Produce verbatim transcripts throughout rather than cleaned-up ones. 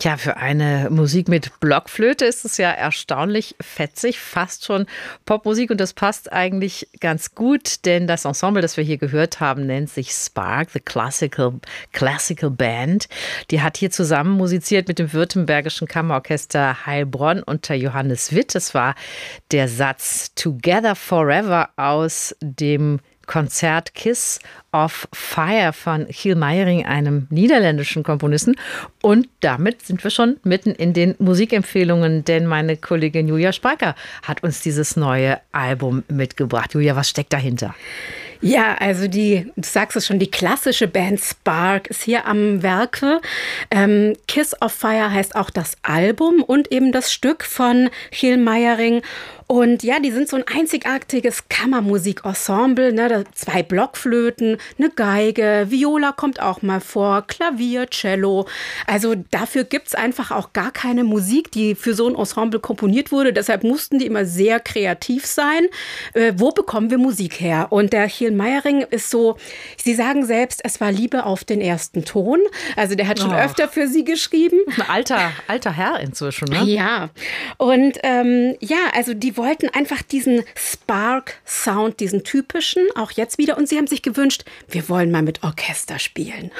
Tja, für eine Musik mit Blockflöte ist es ja erstaunlich fetzig, fast schon Popmusik. Und das passt eigentlich ganz gut, denn das Ensemble, das wir hier gehört haben, nennt sich Spark, the Classical, Classical Band. Die hat hier zusammen musiziert mit dem Württembergischen Kammerorchester Heilbronn unter Johannes Witt. Das war der Satz Together Forever aus dem Konzert Kiss of Fire von Giel Meijering, einem niederländischen Komponisten. Und damit sind wir schon mitten in den Musikempfehlungen, denn meine Kollegin Julia Speiker hat uns dieses neue Album mitgebracht. Julia, was steckt dahinter? Ja, also die, du sagst es schon, die klassische Band Spark ist hier am Werke. Ähm, Kiss of Fire heißt auch das Album und eben das Stück von Giel Meijering. Und ja, die sind so ein einzigartiges Kammermusik-Ensemble, ne? Zwei Blockflöten, eine Geige, Viola kommt auch mal vor, Klavier, Cello. Also dafür gibt's einfach auch gar keine Musik, die für so ein Ensemble komponiert wurde. Deshalb mussten die immer sehr kreativ sein. Äh, wo bekommen wir Musik her? Und der Giel Meijering ist so, sie sagen selbst, es war Liebe auf den ersten Ton. Also der hat schon oh. öfter für sie geschrieben. Ein alter, alter Herr inzwischen, ne? Ja. Und ähm, ja, also die wollten einfach diesen Spark-Sound, diesen typischen, auch jetzt wieder. Und sie haben sich gewünscht, wir wollen mal mit Orchester spielen.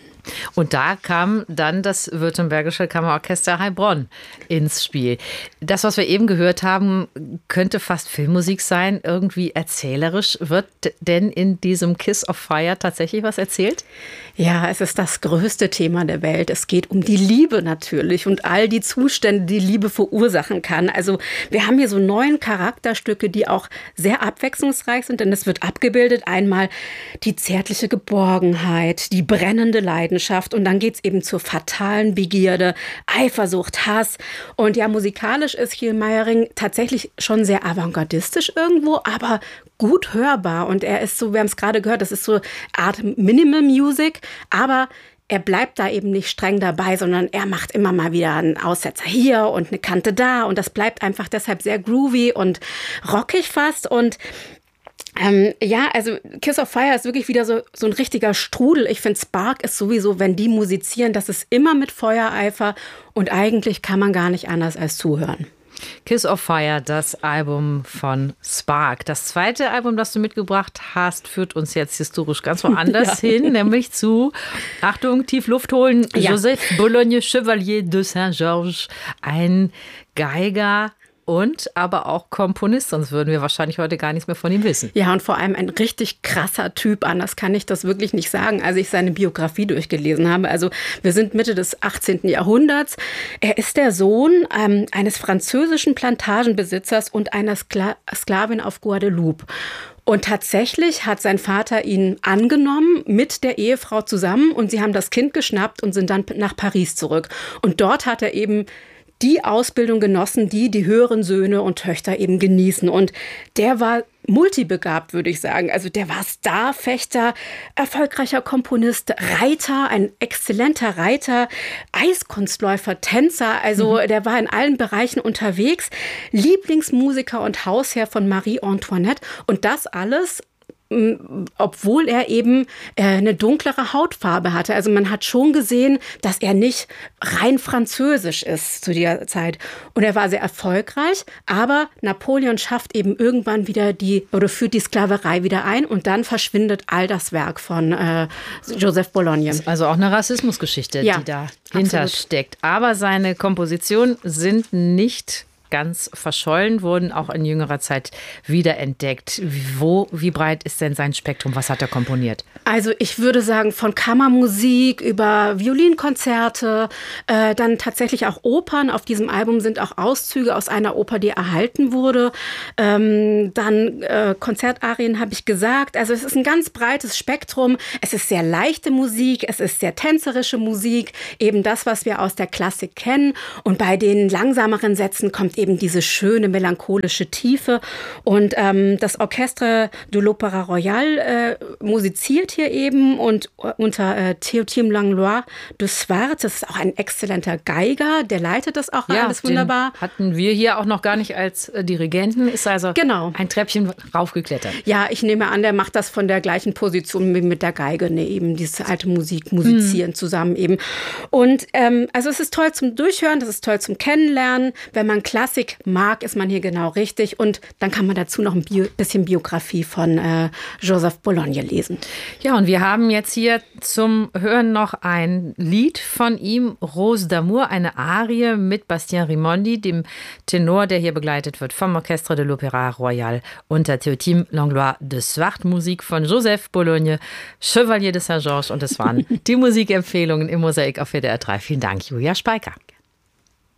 Und da kam dann das Württembergische Kammerorchester Heilbronn ins Spiel. Das, was wir eben gehört haben, könnte fast Filmmusik sein, irgendwie erzählerisch. Wird denn in diesem Kiss of Fire tatsächlich was erzählt? Ja, es ist das größte Thema der Welt. Es geht um die Liebe natürlich und all die Zustände, die Liebe verursachen kann. Also wir haben hier so neun Charakterstücke, die auch sehr abwechslungsreich sind, denn es wird abgebildet einmal die zärtliche Geborgenheit, die brennende Leidenschaft, und dann geht's eben zur fatalen Begierde, Eifersucht, Hass. Und ja, musikalisch ist Giel Meijering tatsächlich schon sehr avantgardistisch irgendwo, aber gut hörbar. Und er ist so, wir haben es gerade gehört, das ist so eine Art Minimal Music, aber er bleibt da eben nicht streng dabei, sondern er macht immer mal wieder einen Aussetzer hier und eine Kante da. Und das bleibt einfach deshalb sehr groovy und rockig fast. Und Ähm, ja, also Kiss of Fire ist wirklich wieder so, so ein richtiger Strudel. Ich finde, Spark ist sowieso, wenn die musizieren, das ist immer mit Feuereifer und eigentlich kann man gar nicht anders als zuhören. Kiss of Fire, das Album von Spark. Das zweite Album, das du mitgebracht hast, führt uns jetzt historisch ganz woanders ja. hin, nämlich zu, Achtung, tief Luft holen, ja. Joseph Bologne, Chevalier de Saint-Georges, ein Geiger und aber auch Komponist, sonst würden wir wahrscheinlich heute gar nichts mehr von ihm wissen. Ja, und vor allem ein richtig krasser Typ, anders kann ich das wirklich nicht sagen, als ich seine Biografie durchgelesen habe. Also wir sind Mitte des achtzehnten Jahrhunderts. Er ist der Sohn ähm, eines französischen Plantagenbesitzers und einer Skla- Sklavin auf Guadeloupe. Und tatsächlich hat sein Vater ihn angenommen mit der Ehefrau zusammen und sie haben das Kind geschnappt und sind dann nach Paris zurück. Und dort hat er eben die Ausbildung genossen, die die höheren Söhne und Töchter eben genießen. Und der war multibegabt, würde ich sagen. Also der war Starfechter, erfolgreicher Komponist, Reiter, ein exzellenter Reiter, Eiskunstläufer, Tänzer. Also mhm. der war in allen Bereichen unterwegs. Lieblingsmusiker und Hausherr von Marie Antoinette. Und das alles, obwohl er eben äh, eine dunklere Hautfarbe hatte. Also man hat schon gesehen, dass er nicht rein französisch ist zu dieser Zeit. Und er war sehr erfolgreich, aber Napoleon schafft eben irgendwann wieder die, oder führt die Sklaverei wieder ein und dann verschwindet all das Werk von äh, Joseph Bologne. Das ist also auch eine Rassismusgeschichte, ja, die dahinter absolut steckt. Aber seine Kompositionen sind nicht ganz verschollen, wurden auch in jüngerer Zeit wiederentdeckt. Wo, wie breit ist denn sein Spektrum? Was hat er komponiert? Also ich würde sagen, von Kammermusik über Violinkonzerte, äh, dann tatsächlich auch Opern. Auf diesem Album sind auch Auszüge aus einer Oper, die erhalten wurde. Ähm, dann äh, Konzertarien habe ich gesagt. Also es ist ein ganz breites Spektrum. Es ist sehr leichte Musik, es ist sehr tänzerische Musik, eben das, was wir aus der Klassik kennen. Und bei den langsameren Sätzen kommt eben eben diese schöne melancholische Tiefe. Und ähm, das Orchestre de l'Opéra Royal äh, musiziert hier eben und unter äh, Théotime Langlois de Swart, das ist auch ein exzellenter Geiger, der leitet das auch ja, alles wunderbar. Den hatten wir hier auch noch gar nicht als äh, Dirigenten, ist also genau. ein Treppchen raufgeklettert. Ja, ich nehme an, der macht das von der gleichen Position wie mit der Geige, ne, eben diese alte Musik musizieren mhm. zusammen eben. Und ähm, also es ist toll zum Durchhören, das ist toll zum Kennenlernen. Wenn man Klassik mag, ist man hier genau richtig. Und dann kann man dazu noch ein Bio, bisschen Biografie von äh, Joseph Bologne lesen. Ja, und wir haben jetzt hier zum Hören noch ein Lied von ihm, Rose d'amour, eine Arie mit Bastien Rimondi, dem Tenor, der hier begleitet wird vom Orchestre de l'Opéra Royal unter Théotime Langlois de Swart, Musik von Joseph Bologne, Chevalier de Saint-Georges. Und es waren die Musikempfehlungen im Mosaik auf W D R drei. Vielen Dank, Julia Speiker.